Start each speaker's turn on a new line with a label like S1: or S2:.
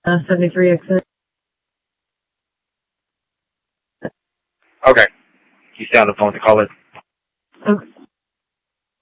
S1: 73 exit.
S2: Okay. You stay on the phone with the caller.
S1: Okay.